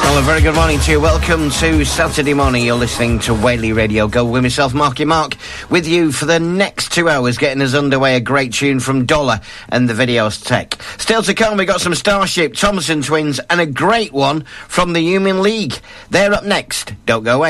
Well, a very good morning to you. Welcome to Saturday morning. You're listening to Whaley Radio Go with myself, Marky Mark, with you for the next 2 hours, getting us underway. A great tune from Dollar and the Videos Tech. Still to come, we got some Starship, Thompson Twins, and a great one from the Human League. They're up next. Don't go away.